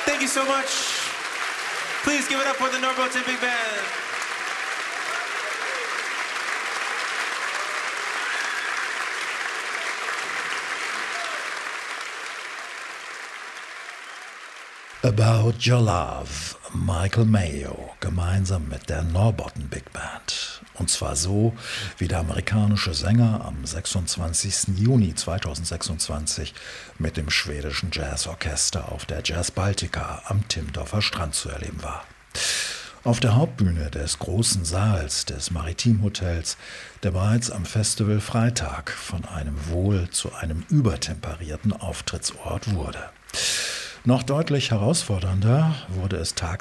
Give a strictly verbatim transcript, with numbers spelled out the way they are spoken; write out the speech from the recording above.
Thank you so much. Please give it up for the Norboten Big Band. About Your Love, Michael Mayo, gemeinsam mit der Norboten Big Band. Und zwar so, wie der amerikanische Sänger am sechsundzwanzigsten Juni zweitausendsechsundzwanzig mit dem schwedischen Jazzorchester auf der Jazz Baltica am Timmendorfer Strand zu erleben war. Auf der Hauptbühne des großen Saals des Maritim-Hotels, der bereits am Festival Freitag von einem wohl zu einem übertemperierten Auftrittsort wurde. Noch deutlich herausfordernder wurde es tagsüber